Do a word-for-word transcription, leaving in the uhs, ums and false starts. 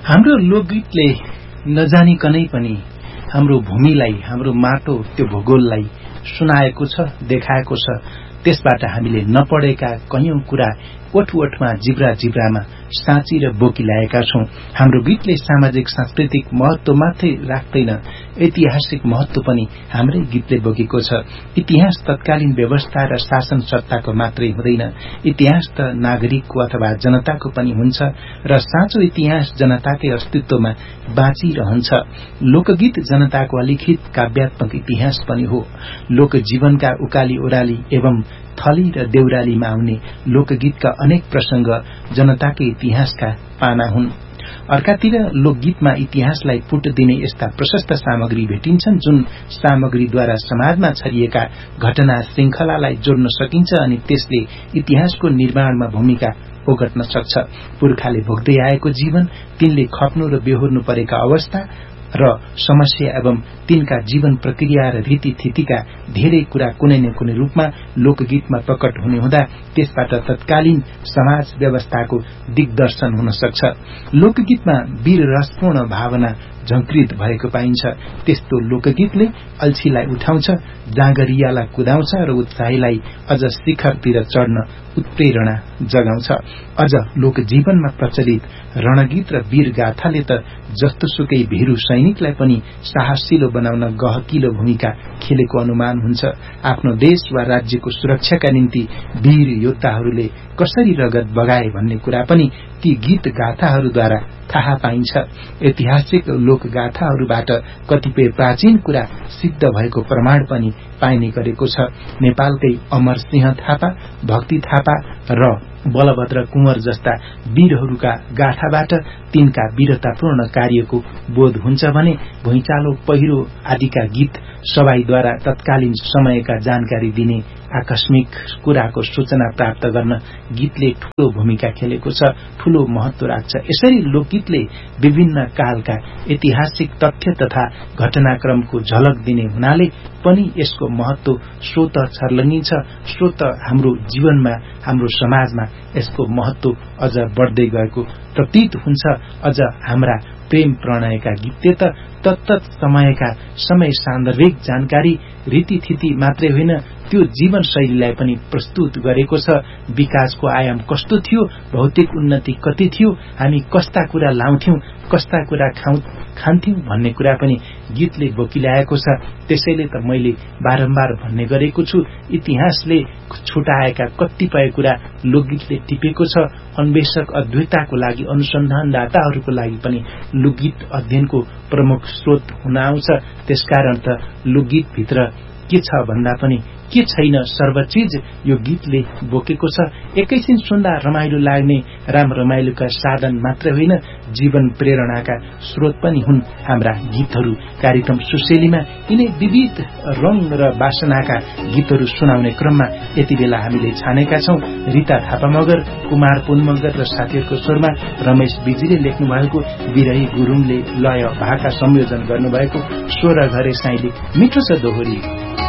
हाम्रो लोकगीतले नजानिकनै पनि हाम्रो भूमिलाई, हाम्रो माटो, त्यो भूगोललाई सुनाएको छ, देखाएको छ। त्यसबाट हामीले नपढेका कयौं कुरा ओठ ओठमा, जिब्रा जिब्रामा साँची र बोकिल्याएका छौं। हाम्रो गीतले सामाजिक सांस्कृतिक महत्व मात्रै राख्दैन, ऐतिहासिक महत्व पनि हाम्रै गीतले बोकेको छ। इतिहास तत्कालीन व्यवस्था र शासन सत्ताको मात्रै हुँदैन, इतिहास त नागरिकको अथवा जनताको पनि हुन्छ र साँचो इतिहास जनताकै अस्तित्वमा बाँचिरहन्छ। लोकगीत जनताको अलिखित काव्यात्मक इतिहास पनि हो। लोकजीवनका उकाली ओह्राली एवं थली र देउरालीमा आउने लोकगीतका अनेक प्रसंग जनताकै इतिहासका पाना हुन्। अर्कातिर लोकगीतमा इतिहासलाई पुट दिने यस्ता प्रशस्त सामग्री भेटिन्छन् जुन सामग्रीद्वारा समाजमा छरिएका घटना श्रृंखलालाई जोड्न सकिन्छ अनि त्यसले इतिहासको निर्माणमा भूमिका ओगट्न सक्छ। पुर्खाले भोग्दै आएको जीवन, तिनले खप्नु र बेहोर्नु परेका अवस्था र समस्या एवं तिनका जीवन प्रक्रिया र रीतिथितिका धेरै कुरा कुनै न कुनै रूपमा लोकगीतमा प्रकट हुने हुँदा त्यसबाट तत्कालीन समाज व्यवस्थाको दिग्दर्शन हुन सक्छ। लोकगीतमा वीर रसपूर्ण भावना झंकृत भएको पाइन्छ। त्यस्तो लोकगीतले अल्छीलाई उठाउँछ, जाँगरियालाई कुदाउँछ र उत्साहीलाई अझ शिखरतिर चढ्न उत्प्रेरणा जगाउँछ। अझ लोकजीवनमा प्रचलित रणगीत र वीर गाथाले त जस्तोसुकै भीरू सैनिकलाई पनि साहसिलो बनाउन गहकिलो भूमिका खेलेको अनुमान हुन्छ। आफ्नो देश वा राज्यको सुरक्षाका निम्ति वीर योद्धाहरूले कसरी रगत बगाए भन्ने कुरा पनि ती गीत गाथाहरूद्वारा थाहा पाइन्छ। ऐतिहासिक लोकगाथाहरूबाट कतिपय प्राचीन कुरा सिद्ध भएको प्रमाण पनि पाइने गरेको छ। नेपालकै अमरसिंह थापा, भक्ति थापा र बलभद्र कुंवर जस्ता वीरहरूका गाथाबाट तिनका वीरतापूर्ण कार्यको बोध हुन्छ भने भुइँचालो, पहिरो आदिका गीत सबाईद्वारा तत्कालीन समयका जानकारी दिने, आकस्मिक कुराको सूचना प्राप्त गर्न गीतले ठूलो भूमिका खेलेको छ, ठूलो महत्व राख्छ। यसरी लोकगीतले विभिन्न कालका ऐतिहासिक तथ्य तथा घटनाक्रमको झलक दिने हुनाले पनि यसको महत्व स्वत छर्लङ्गिन्छ, स्वत हाम्रो जीवनमा, हाम्रो समाजमा यसको महत्व अझ बढ्दै गएको प्रतीत हुन्छ। अझ हाम्रा प्रेम प्रणयका गीतले त तत्तत समयका समय सान्दर्भिक जानकारी, रीतिथिति मात्रै होइन, त्यो जीवन शैलीलाई पनि प्रस्तुत गरेको छ। विकासको आयाम कस्तो थियो, भौतिक उन्नति कति थियो, हामी कस्ता कुरा लाउँथ्यौं, कस्ता कुरा खान्थ्यौं भन्ने कुरा पनि गीतले बोकिल्याएको छ। त्यसैले त मैले बारम्बार भन्ने गरेको छु, इतिहासले छुटाएका कतिपय कुरा लोकगीतले टिपेको छ। अन्वेषक अद्वैतताको लागि, अनुसन्धानदाताहरूको लागि पनि लोकगीत अध्ययनको प्रमुख स्रोत हुन आउँछ। त्यसकारण त लोकगीत भित्र के छ भन्दा पनि के छैन, सर्वचीज यो गीतले बोकेको छ। एकैछिन सुन्दा रमाइलो लाग्ने राम रमाइलोका साधन मात्र होइन, जीवन प्रेरणाका स्रोत पनि हुन् हाम्रा गीतहरू। कार्यक्रम सुशेलीमा यिनै विविध रंग र वासनाका गीतहरू सुनाउने क्रममा यति बेला हामीले छानेका छौं रीता थापा मगर, कुमार पुन मगर र साथीहरूको स्वरमा रमेश बिजीले लेख्नु भएको, विरही गुरुङले लय भाका संयोजन गर्नुभएको स्वर घरे साइली मिठो छ दोहोरी।